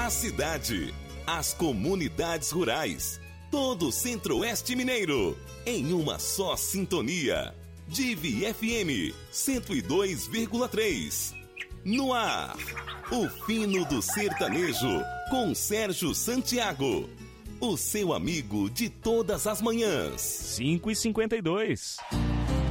a cidade, as comunidades rurais, todo o Centro-Oeste Mineiro, em uma só sintonia. Divi FM 102,3. No ar, o fino do sertanejo, com Sérgio Santiago. O seu amigo de todas as manhãs. 5h52.